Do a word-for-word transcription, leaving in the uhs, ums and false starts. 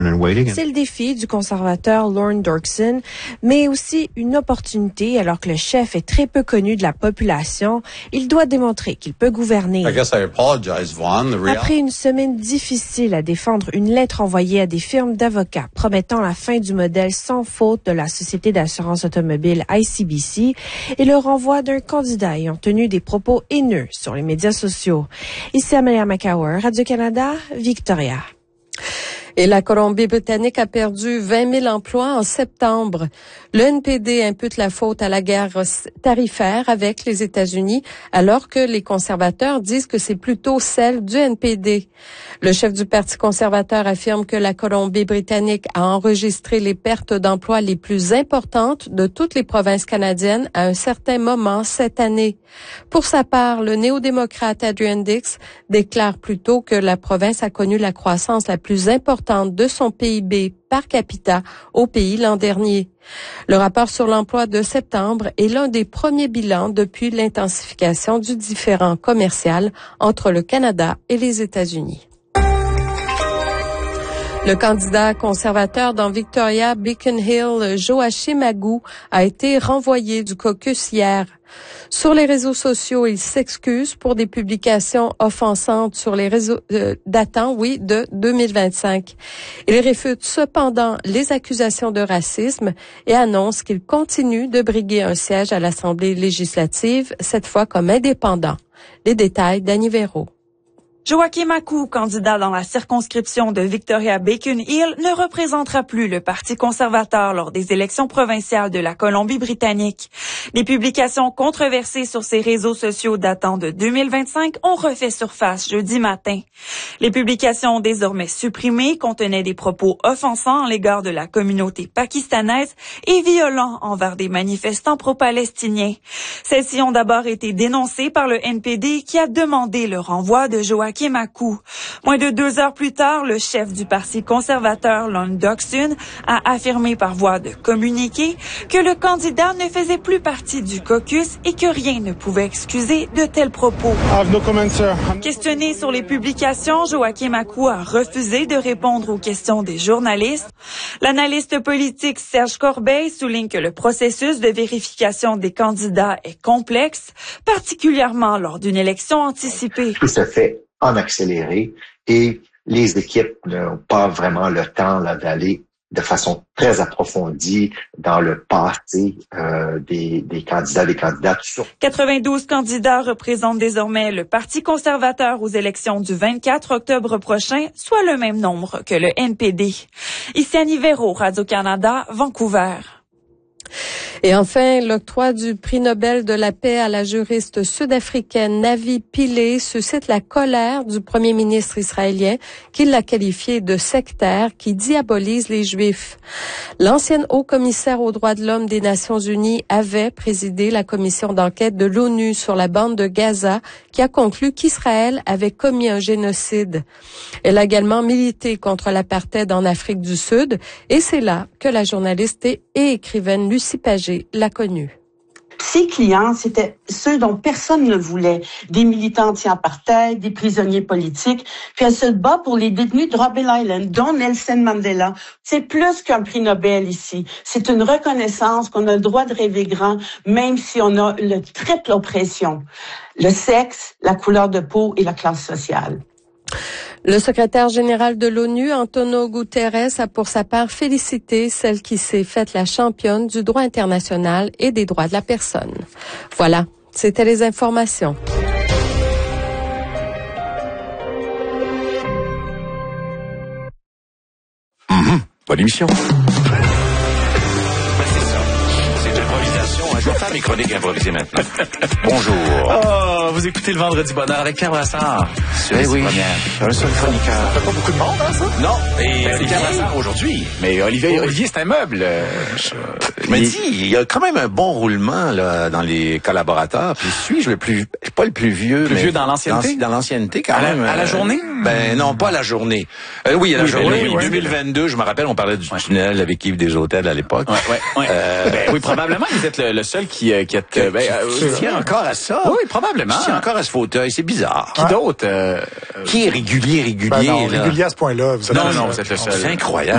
C'est le défi du conservateur Lorne Dorkson, mais aussi une opportunité alors que le chef est très peu connu de la population. Il doit démontrer qu'il peut gouverner. Après une semaine difficile à défendre une lettre envoyée à des firmes d'avocats promettant la fin du modèle sans faute de la société d'assurance automobile I C B C et le renvoi d'un candidat ayant tenu des propos haineux sur les médias sociaux. Ici Amelia McCower, Radio-Canada, Victoria. Et la Colombie-Britannique a perdu vingt mille emplois en septembre. Le N P D impute la faute à la guerre tarifaire avec les États-Unis, alors que les conservateurs disent que c'est plutôt celle du N P D. Le chef du Parti conservateur affirme que la Colombie-Britannique a enregistré les pertes d'emplois les plus importantes de toutes les provinces canadiennes à un certain moment cette année. Pour sa part, le néo-démocrate Adrian Dix déclare plutôt que la province a connu la croissance la plus importante de son P I B par capita au pays l'an dernier. Le rapport sur l'emploi de septembre est l'un des premiers bilans depuis l'intensification du différend commercial entre le Canada et les États-Unis. Le candidat conservateur dans Victoria, Beacon Hill, Joachim Agu, a été renvoyé du caucus hier. Sur les réseaux sociaux, il s'excuse pour des publications offensantes sur les réseaux euh, datant, oui, de deux mille vingt-cinq. Il réfute cependant les accusations de racisme et annonce qu'il continue de briguer un siège à l'Assemblée législative, cette fois comme indépendant. Les détails d'Annie Véro. Joachim Agu, candidat dans la circonscription de Victoria-Beacon Hill, ne représentera plus le Parti conservateur lors des élections provinciales de la Colombie-Britannique. Des publications controversées sur ses réseaux sociaux datant de deux mille vingt-cinq ont refait surface jeudi matin. Les publications désormais supprimées contenaient des propos offensants à l'égard de la communauté pakistanaise et violents envers des manifestants pro-palestiniens. Celles-ci ont d'abord été dénoncées par le N P D qui a demandé le renvoi de Joachim Agu. Moins de deux heures plus tard, le chef du Parti conservateur, Lorne Dorkson, a affirmé par voie de communiqué que le candidat ne faisait plus partie du caucus et que rien ne pouvait excuser de tels propos. Questionné sur les publications, Joachim Agu a refusé de répondre aux questions des journalistes. L'analyste politique Serge Corbeil souligne que le processus de vérification des candidats est complexe, particulièrement lors d'une élection anticipée. Tout se fait en accéléré et les équipes n'ont pas vraiment le temps là, d'aller de façon très approfondie dans le passé euh, des, des candidats, des candidates. quatre-vingt-douze candidats représentent désormais le Parti conservateur aux élections du vingt-quatre octobre prochain, soit le même nombre que le N P D. Ici Annie Véro, Radio-Canada, Vancouver. Et enfin, l'octroi du prix Nobel de la paix à la juriste sud-africaine Navi Pillay suscite la colère du premier ministre israélien qui l'a qualifié de sectaire qui diabolise les Juifs. L'ancienne haut-commissaire aux droits de l'homme des Nations unies avait présidé la commission d'enquête de l'ONU sur la bande de Gaza qui a conclu qu'Israël avait commis un génocide. Elle a également milité contre l'apartheid en Afrique du Sud et c'est là que la journaliste et écrivaine Lucie Pagé l'a connue. Ses clients, c'était ceux dont personne ne voulait, des militants anti-apartheid, des prisonniers politiques, puis elle se bat pour les détenus de Robben Island, dont Nelson Mandela. C'est plus qu'un prix Nobel ici. C'est une reconnaissance qu'on a le droit de rêver grand, même si on a le triple oppression. Le sexe, la couleur de peau et la classe sociale. Le secrétaire général de l'ONU, Antonio Guterres, a pour sa part félicité celle qui s'est faite la championne du droit international et des droits de la personne. Voilà, c'était les informations. Mmh, bonne émission. Je vais faire mes chroniques improvisées maintenant. Bonjour. Oh, vous écoutez le Vendredi Bonheur avec Pierre Brassard. Eh oui, un seul chroniqueur. Ça fait pas beaucoup de monde, hein, ça? Non, et ben, c'est Pierre Brassard aujourd'hui. Mais Olivier, oh, Olivier, c'est un meuble. Euh, je me dis, il y a quand même un bon roulement là dans les collaborateurs. Puis suis-je le plus, pas le plus vieux, plus mais vieux dans l'ancienneté. Dans, dans l'ancienneté, quand à même. La, à la journée? Euh, ben non, pas à la journée. Euh, oui, à la oui, journée. Ben, oui, deux mille vingt-deux, je me rappelle, on parlait du ouais. tunnel avec Yves Desautels à l'époque. Ouais, ouais, ouais. Euh, ben, oui, probablement, vous êtes le, le seul qui, qui a Que, ben, euh, je tiens encore à ça. Oui, probablement. Je tiens encore à ce fauteuil, c'est bizarre. Qui d'autre? Euh, qui est régulier, régulier? Ben non, là? régulier à ce point-là. Vous non, non, non, vous êtes le seul. C'est incroyable.